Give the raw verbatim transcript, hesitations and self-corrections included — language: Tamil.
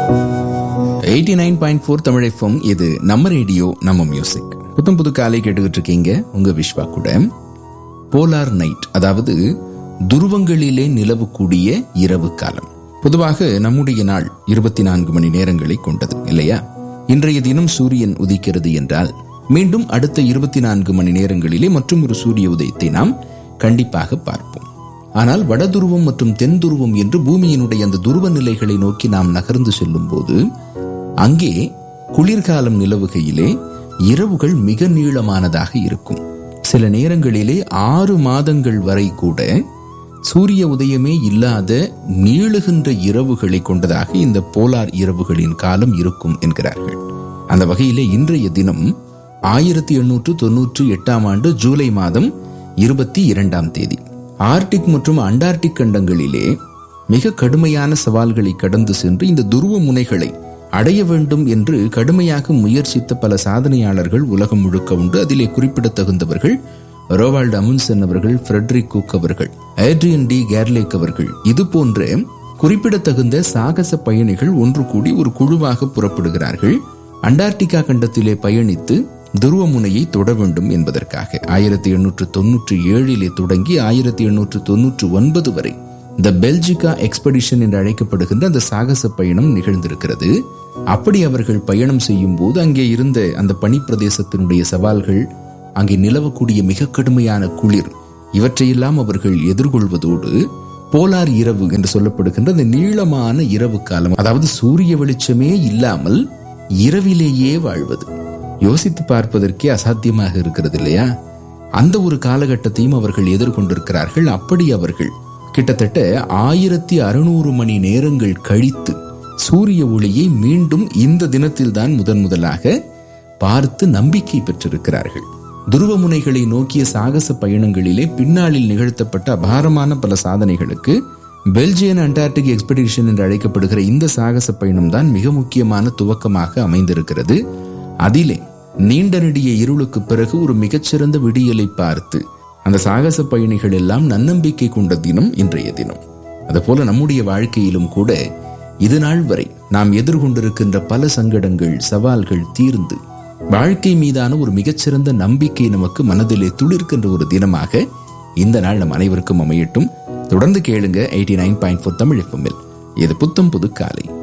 Eighty nine point four Tamil FM. இது நம்ம ரேடியோ, நம்ம மியூசிக். புத்தம் புது காலை கேட்டுக்கிட்டு இருக்கீங்க உங்க விஸ்வா கூட. போலார் நைட், அதாவது துருவங்களிலே நிலவக்கூடிய இரவு காலம். பொதுவாக நம்முடைய நாள் இருபத்தி நான்கு மணி நேரங்களை கொண்டது இல்லையா? இன்றைய தினம் சூரியன் உதிக்கிறது என்றால் மீண்டும் அடுத்த இருபத்தி நான்கு மணி நேரங்களிலே மற்றும் ஒரு சூரிய உதயத்தை நாம் கண்டிப்பாக பார்ப்போம். ஆனால் வடதுருவம் மற்றும் தென் துருவம் என்று பூமியினுடைய அந்த துருவ நிலைகளை நோக்கி நாம் நகர்ந்து செல்லும் போது அங்கே குளிர்காலம் நிலவுகையிலே இரவுகள் மிக நீளமானதாக இருக்கும். சில நேரங்களிலே ஆறு மாதங்கள் வரை கூட சூரிய உதயமே இல்லாத நீளுகின்ற இரவுகளை கொண்டதாக இந்த போலார் இரவுகளின் காலம் இருக்கும் என்கிறார்கள். அந்த வகையிலே இன்றைய தினம் ஆயிரத்தி எண்ணூற்று தொன்னூற்றி எட்டாம் ஆண்டு ஜூலை மாதம் இருபத்தி இரண்டாம் தேதி ஆர்டிக் மற்றும் அண்டார்டிக் கண்டங்களிலே மிக கடுமையான சவால்களை கடந்து சென்று இந்த துருவ முனைகளை அடைய வேண்டும் என்று கடுமையாக முயற்சித்த பல சாதனையாளர்கள் உலகம் முழுக்க உண்டு. அதிலே குறிப்பிடத்தகுந்தவர்கள் ரோவால்ட் அமுண்ட்சென் அவர்கள், ஃப்ரெட்ரிக் குக் அவர்கள், ஏட்ரியன் டி கேர்லேக் அவர்கள். இது போன்ற குறிப்பிடத்தகுந்த சாகச பயணிகள் ஒன்று கூடி ஒரு குழுவாக புறப்படுகிறார்கள். அண்டார்டிகா கண்டத்திலே பயணித்து துருவ முனையை தொட வேண்டும் என்பதற்காக. ஆயிரத்தி எண்ணூற்று தொன்னூற்றி ஏழிலே தொடங்கி ஆயிரத்தி எண்ணூற்று தொன்னூற்று ஒன்பது வரை த பெல்ஜிகா எக்ஸ்பெடிஷன் என்று அழைக்கப்படுகின்ற அந்த சாகச பயணம் நிகழ்ந்திருக்கிறது. அப்படி அவர்கள் பயணம் செய்யும் போது அங்கே இருந்த அந்த பனிப்பிரதேசத்தினுடைய சவால்கள், அங்கே நிலவக்கூடிய மிக கடுமையான குளிர், இவற்றையெல்லாம் அவர்கள் எதிர்கொள்வதோடு போலார் இரவு என்று சொல்லப்படுகின்ற அந்த நீளமான இரவு காலம், அதாவது சூரிய வெளிச்சமே இல்லாமல் இரவிலேயே வாழ்வது, யோசித்து பார்ப்பதற்கே அசாத்தியமாக இருக்கிறது இல்லையா? அந்த ஒரு காலகட்டத்தையும் அவர்கள் எதிர்கொண்டிருக்கிறார்கள். அப்படி அவர்கள் கிட்டத்தட்ட ஆயிரத்தி அறுநூறு மணி நேரங்கள் கழித்து சூரிய ஒளியை மீண்டும் இந்த தினத்தில் தான் முதன் முதலாக பார்த்து நம்பிக்கை பெற்றிருக்கிறார்கள். துருவமுனைகளை நோக்கிய சாகச பயணங்களிலே பின்னாளில் நிகழ்த்தப்பட்ட அபாரமான பல சாதனைகளுக்கு பெல்ஜியன் அண்டார்டிக் எக்ஸ்பெடிஷன் என்று அழைக்கப்படுகிற இந்த சாகச பயணம் தான் மிக முக்கியமான துவக்கமாக அமைந்திருக்கிறது. அதிலே நீண்ட நெடிய இருளுக்கு பிறகு ஒரு மிகச்சிறந்த விடியலை பார்த்து அந்த சாகச பயணிகள் எல்லாம் நன்னம்பிக்கை கொண்ட தினம் இன்றைய தினம். அதுபோல நம்முடைய வாழ்க்கையிலும் கூட இது நாள் வரை நாம் எதிர்கொண்டிருக்கின்ற பல சங்கடங்கள், சவால்கள் தீர்ந்து வாழ்க்கை மீதான ஒரு மிகச்சிறந்த நம்பிக்கை நமக்கு மனதிலே துளிர்க்கின்ற ஒரு தினமாக இந்த நாள் நம் அனைவருக்கும் அமையட்டும். தொடர்ந்து கேளுங்க eighty nine point four Tamil எஃப்எம்மில். இது புத்தம் புது காலை.